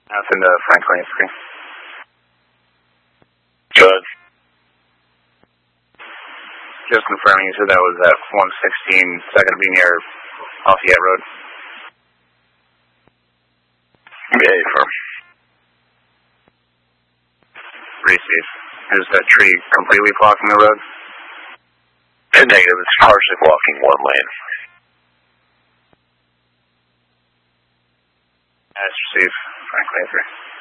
Nothing to Franklin 3. Good. Just confirming, you said that was at 116 2nd Avenue or Lafayette Road. Yeah, firm. Receive. Is that tree completely blocking the road? Negative. It's partially blocking one lane. Yes, receive. Franklin 3.